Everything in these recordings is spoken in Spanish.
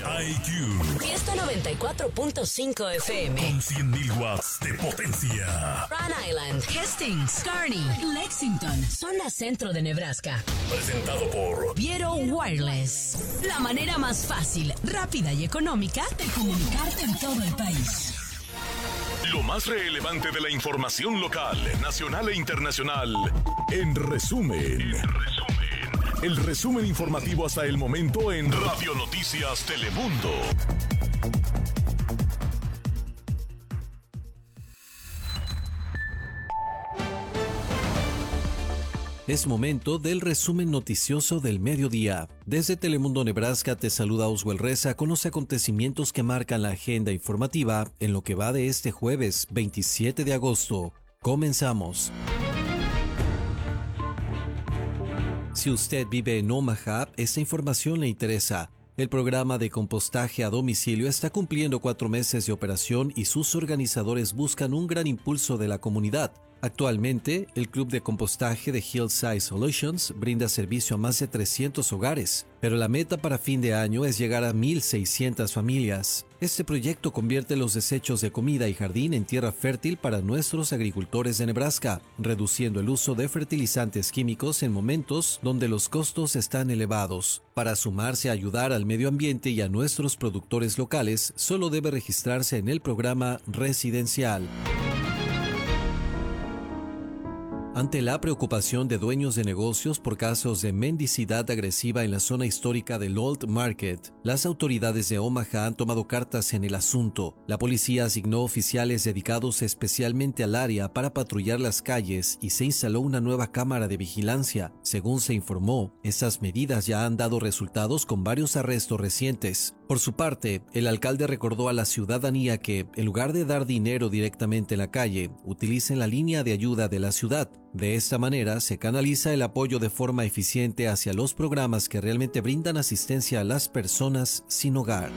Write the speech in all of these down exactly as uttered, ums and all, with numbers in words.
I Q. Fiesta noventa y cuatro punto cinco F M. Con cien mil watts de potencia. Rhode Island, Hastings, Kearney, Lexington, zona centro de Nebraska. Presentado por Viero Wireless. La manera más fácil, rápida y económica de comunicarte en todo el país. Lo más relevante de la información local, nacional e internacional. En resumen. En resumen. El resumen informativo hasta el momento en Radio Noticias Telemundo. Es momento del resumen noticioso del mediodía. Desde Telemundo Nebraska te saluda Oswald Reza con los acontecimientos que marcan la agenda informativa en lo que va de este jueves veintisiete de agosto. Comenzamos. Si usted vive en Omaha, esta información le interesa. El programa de compostaje a domicilio está cumpliendo cuatro meses de operación y sus organizadores buscan un gran impulso de la comunidad. Actualmente, el club de compostaje de Hillside Solutions brinda servicio a más de trescientos hogares, pero la meta para fin de año es llegar a mil seiscientas familias. Este proyecto convierte los desechos de comida y jardín en tierra fértil para nuestros agricultores de Nebraska, reduciendo el uso de fertilizantes químicos en momentos donde los costos están elevados. Para sumarse a ayudar al medio ambiente y a nuestros productores locales, solo debe registrarse en el programa residencial. Ante la preocupación de dueños de negocios por casos de mendicidad agresiva en la zona histórica del Old Market, las autoridades de Omaha han tomado cartas en el asunto. La policía asignó oficiales dedicados especialmente al área para patrullar las calles y se instaló una nueva cámara de vigilancia. Según se informó, esas medidas ya han dado resultados con varios arrestos recientes. Por su parte, el alcalde recordó a la ciudadanía que, en lugar de dar dinero directamente en la calle, utilicen la línea de ayuda de la ciudad. De esta manera, se canaliza el apoyo de forma eficiente hacia los programas que realmente brindan asistencia a las personas sin hogar.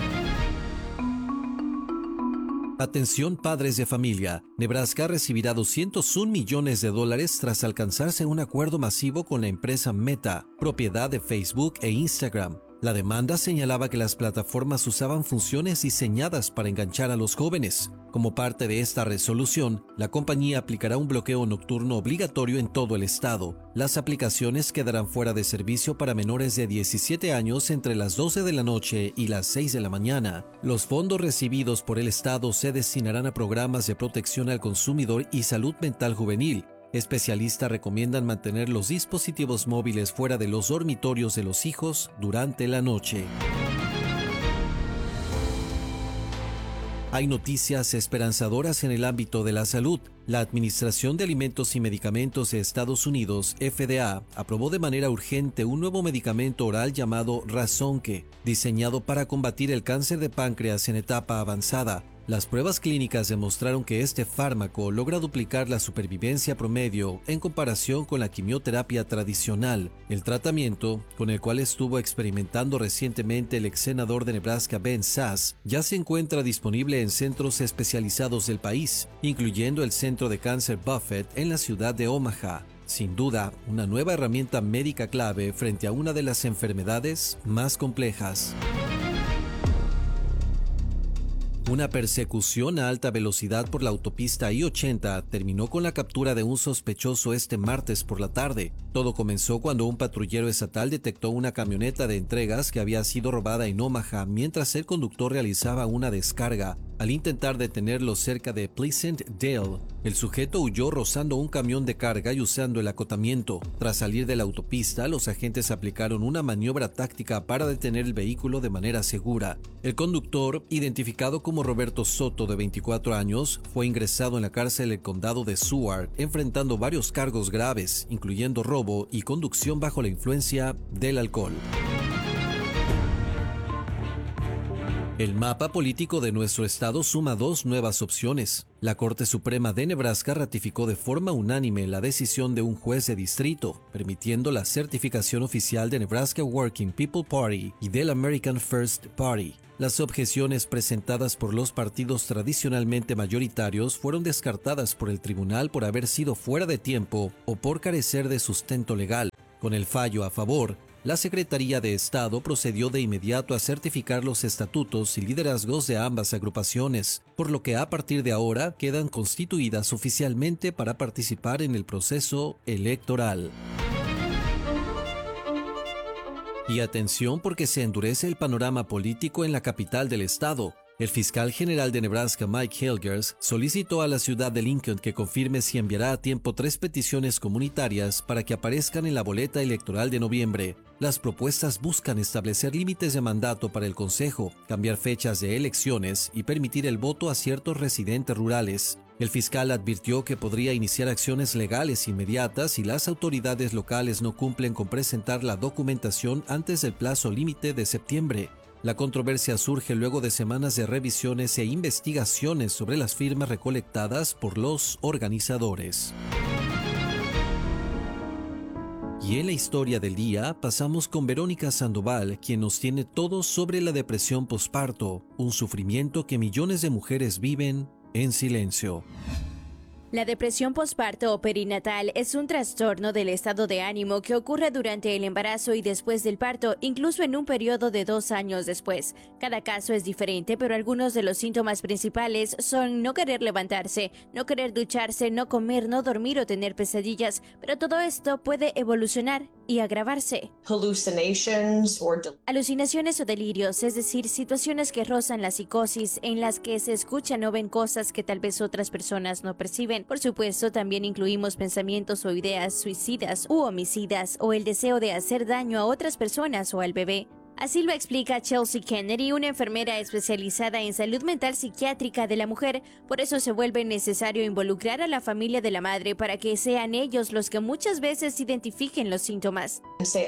Atención padres de familia, Nebraska recibirá doscientos un millones de dólares tras alcanzarse un acuerdo masivo con la empresa Meta, propiedad de Facebook e Instagram. La demanda señalaba que las plataformas usaban funciones diseñadas para enganchar a los jóvenes. Como parte de esta resolución, la compañía aplicará un bloqueo nocturno obligatorio en todo el estado. Las aplicaciones quedarán fuera de servicio para menores de diecisiete años entre las doce de la noche y las seis de la mañana. Los fondos recibidos por el estado se destinarán a programas de protección al consumidor y salud mental juvenil. Especialistas recomiendan mantener los dispositivos móviles fuera de los dormitorios de los hijos durante la noche. Hay noticias esperanzadoras en el ámbito de la salud. La Administración de Alimentos y Medicamentos de Estados Unidos, F D A, aprobó de manera urgente un nuevo medicamento oral llamado Razonke, diseñado para combatir el cáncer de páncreas en etapa avanzada. Las pruebas clínicas demostraron que este fármaco logra duplicar la supervivencia promedio en comparación con la quimioterapia tradicional. El tratamiento, con el cual estuvo experimentando recientemente el ex senador de Nebraska Ben Sass, ya se encuentra disponible en centros especializados del país, incluyendo el Centro de Cáncer Buffett en la ciudad de Omaha. Sin duda, una nueva herramienta médica clave frente a una de las enfermedades más complejas. Una persecución a alta velocidad por la autopista I ochenta terminó con la captura de un sospechoso este martes por la tarde. Todo comenzó cuando un patrullero estatal detectó una camioneta de entregas que había sido robada en Omaha mientras el conductor realizaba una descarga. Al intentar detenerlo cerca de Pleasant Dale, el sujeto huyó rozando un camión de carga y usando el acotamiento. Tras salir de la autopista, los agentes aplicaron una maniobra táctica para detener el vehículo de manera segura. El conductor, identificado como Roberto Soto, de veinticuatro años, fue ingresado en la cárcel del condado de Seward, enfrentando varios cargos graves, incluyendo robo y conducción bajo la influencia del alcohol. El mapa político de nuestro estado suma dos nuevas opciones. La Corte Suprema de Nebraska ratificó de forma unánime la decisión de un juez de distrito, permitiendo la certificación oficial de Nebraska Working People Party y del American First Party. Las objeciones presentadas por los partidos tradicionalmente mayoritarios fueron descartadas por el tribunal por haber sido fuera de tiempo o por carecer de sustento legal. Con el fallo a favor, La Secretaría de Estado procedió de inmediato a certificar los estatutos y liderazgos de ambas agrupaciones, por lo que a partir de ahora quedan constituidas oficialmente para participar en el proceso electoral. Y atención porque se endurece el panorama político en la capital del estado. El fiscal general de Nebraska, Mike Helgers, solicitó a la ciudad de Lincoln que confirme si enviará a tiempo tres peticiones comunitarias para que aparezcan en la boleta electoral de noviembre. Las propuestas buscan establecer límites de mandato para el Consejo, cambiar fechas de elecciones y permitir el voto a ciertos residentes rurales. El fiscal advirtió que podría iniciar acciones legales inmediatas si las autoridades locales no cumplen con presentar la documentación antes del plazo límite de septiembre. La controversia surge luego de semanas de revisiones e investigaciones sobre las firmas recolectadas por los organizadores. Y en la historia del día pasamos con Verónica Sandoval, quien nos tiene todo sobre la depresión posparto, un sufrimiento que millones de mujeres viven en silencio. La depresión posparto o perinatal es un trastorno del estado de ánimo que ocurre durante el embarazo y después del parto, incluso en un periodo de dos años después. Cada caso es diferente, pero algunos de los síntomas principales son no querer levantarse, no querer ducharse, no comer, no dormir o tener pesadillas, pero todo esto puede evolucionar y agravarse. Alucinaciones o delirios, es decir, situaciones que rozan la psicosis, en las que se escuchan o ven cosas que tal vez otras personas no perciben. Por supuesto, también incluimos pensamientos o ideas suicidas u homicidas o el deseo de hacer daño a otras personas o al bebé. Así lo explica Chelsea Kennedy, una enfermera especializada en salud mental psiquiátrica de la mujer. Por eso se vuelve necesario involucrar a la familia de la madre para que sean ellos los que muchas veces identifiquen los síntomas.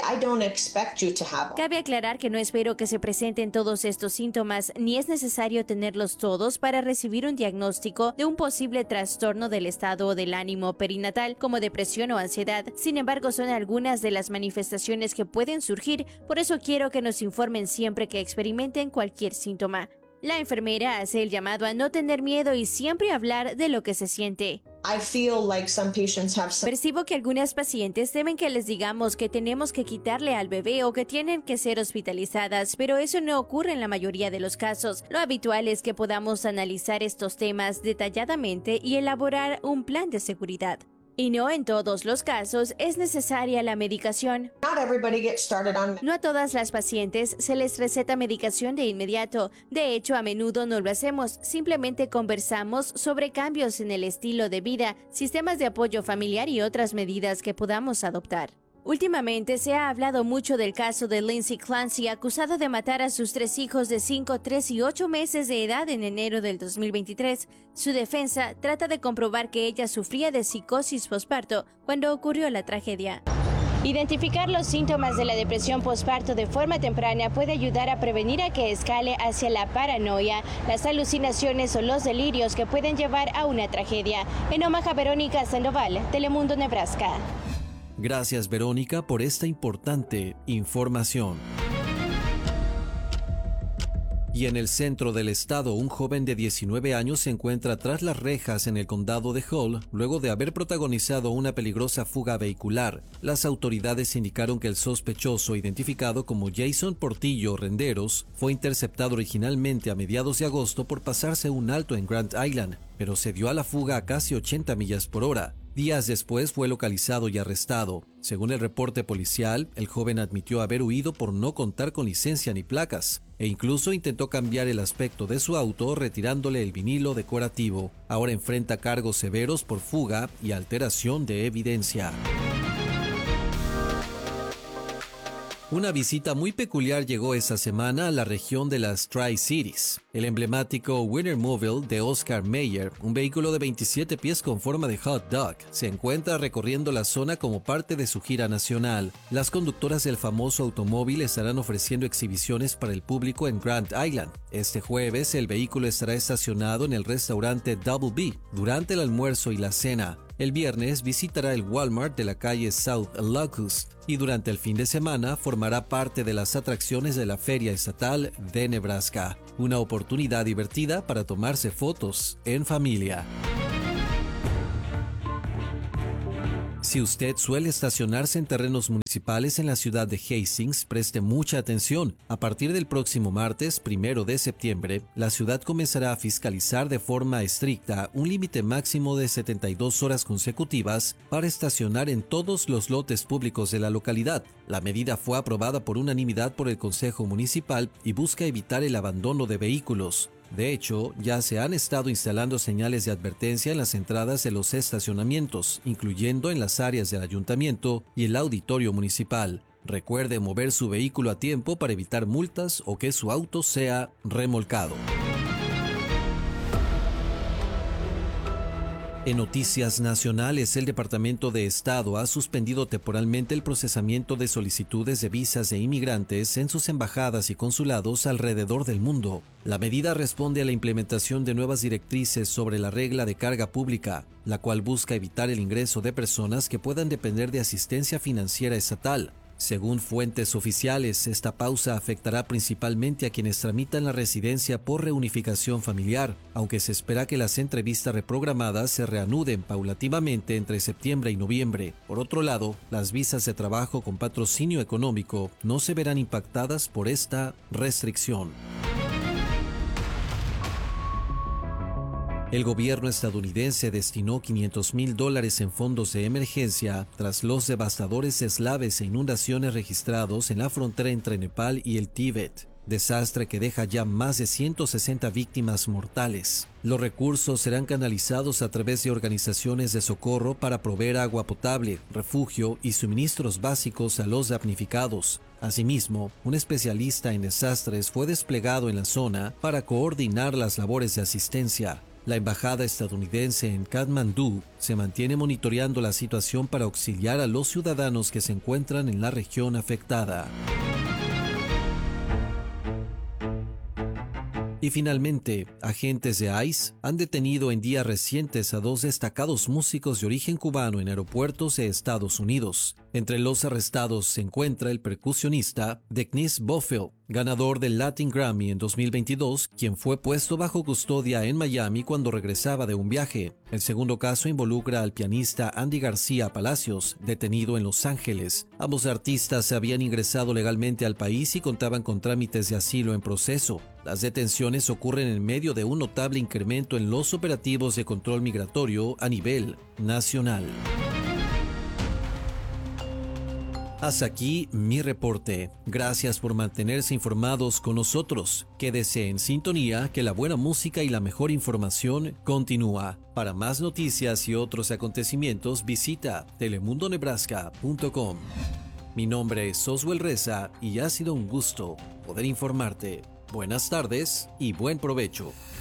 Cabe aclarar que no espero que se presenten todos estos síntomas, ni es necesario tenerlos todos para recibir un diagnóstico de un posible trastorno del estado del ánimo perinatal, como depresión o ansiedad. Sin embargo, son algunas de las manifestaciones que pueden surgir, por eso quiero que nos informen siempre que experimenten cualquier síntoma. La enfermera hace el llamado a no tener miedo y siempre hablar de lo que se siente. Percibo que algunas pacientes temen que les digamos que tenemos que quitarle al bebé o que tienen que ser hospitalizadas, pero eso no ocurre en la mayoría de los casos. Lo habitual es que podamos analizar estos temas detalladamente y elaborar un plan de seguridad. Y no en todos los casos es necesaria la medicación. No a todas las pacientes se les receta medicación de inmediato. De hecho, a menudo no lo hacemos. Simplemente conversamos sobre cambios en el estilo de vida, sistemas de apoyo familiar y otras medidas que podamos adoptar. Últimamente se ha hablado mucho del caso de Lindsay Clancy, acusado de matar a sus tres hijos de cinco, tres y ocho meses de edad en enero del dos mil veintitrés. Su defensa trata de comprobar que ella sufría de psicosis posparto cuando ocurrió la tragedia. Identificar los síntomas de la depresión posparto de forma temprana puede ayudar a prevenir a que escale hacia la paranoia, las alucinaciones o los delirios que pueden llevar a una tragedia. En Omaha, Verónica Sandoval, Telemundo, Nebraska. Gracias, Verónica, por esta importante información. Y en el centro del estado, un joven de diecinueve años se encuentra tras las rejas en el condado de Hull luego de haber protagonizado una peligrosa fuga vehicular. Las autoridades indicaron que el sospechoso, identificado como Jason Portillo Renderos, fue interceptado originalmente a mediados de agosto por pasarse un alto en Grand Island, pero se dio a la fuga a casi ochenta millas por hora. Días después fue localizado y arrestado. Según el reporte policial, el joven admitió haber huido por no contar con licencia ni placas, e incluso intentó cambiar el aspecto de su auto retirándole el vinilo decorativo. Ahora enfrenta cargos severos por fuga y alteración de evidencia. Una visita muy peculiar llegó esta semana a la región de las Tri-Cities. El emblemático Wienermobile de Oscar Mayer, un vehículo de veintisiete pies con forma de hot dog, se encuentra recorriendo la zona como parte de su gira nacional. Las conductoras del famoso automóvil estarán ofreciendo exhibiciones para el público en Grand Island. Este jueves, el vehículo estará estacionado en el restaurante Double B durante el almuerzo y la cena. El viernes visitará el Walmart de la calle South Locust y durante el fin de semana formará parte de las atracciones de la Feria Estatal de Nebraska. Una oportunidad divertida para tomarse fotos en familia. Si usted suele estacionarse en terrenos municipales en la ciudad de Hastings, preste mucha atención. A partir del próximo martes, primero de septiembre, la ciudad comenzará a fiscalizar de forma estricta un límite máximo de setenta y dos horas consecutivas para estacionar en todos los lotes públicos de la localidad. La medida fue aprobada por unanimidad por el Consejo Municipal y busca evitar el abandono de vehículos. De hecho, ya se han estado instalando señales de advertencia en las entradas de los estacionamientos, incluyendo en las áreas del ayuntamiento y el auditorio municipal. Recuerde mover su vehículo a tiempo para evitar multas o que su auto sea remolcado. En noticias nacionales, el Departamento de Estado ha suspendido temporalmente el procesamiento de solicitudes de visas de inmigrantes en sus embajadas y consulados alrededor del mundo. La medida responde a la implementación de nuevas directrices sobre la regla de carga pública, la cual busca evitar el ingreso de personas que puedan depender de asistencia financiera estatal. Según fuentes oficiales, esta pausa afectará principalmente a quienes tramitan la residencia por reunificación familiar, aunque se espera que las entrevistas reprogramadas se reanuden paulativamente entre septiembre y noviembre. Por otro lado, las visas de trabajo con patrocinio económico no se verán impactadas por esta restricción. El gobierno estadounidense destinó quinientos mil dólares en fondos de emergencia tras los devastadores deslaves e inundaciones registrados en la frontera entre Nepal y el Tíbet, desastre que deja ya más de ciento sesenta víctimas mortales. Los recursos serán canalizados a través de organizaciones de socorro para proveer agua potable, refugio y suministros básicos a los damnificados. Asimismo, un especialista en desastres fue desplegado en la zona para coordinar las labores de asistencia. La embajada estadounidense en Katmandú se mantiene monitoreando la situación para auxiliar a los ciudadanos que se encuentran en la región afectada. Y finalmente, agentes de ICE han detenido en días recientes a dos destacados músicos de origen cubano en aeropuertos de Estados Unidos. Entre los arrestados se encuentra el percusionista Dennis Bofill, ganador del Latin Grammy en dos mil veintidós, quien fue puesto bajo custodia en Miami cuando regresaba de un viaje. El segundo caso involucra al pianista Andy García Palacios, detenido en Los Ángeles. Ambos artistas se habían ingresado legalmente al país y contaban con trámites de asilo en proceso. Las detenciones ocurren en medio de un notable incremento en los operativos de control migratorio a nivel nacional. Hasta aquí mi reporte. Gracias por mantenerse informados con nosotros. Quédese en sintonía que la buena música y la mejor información continúa. Para más noticias y otros acontecimientos visita telemundo nebraska punto com. Mi nombre es Oswell Reza y ha sido un gusto poder informarte. Buenas tardes y buen provecho.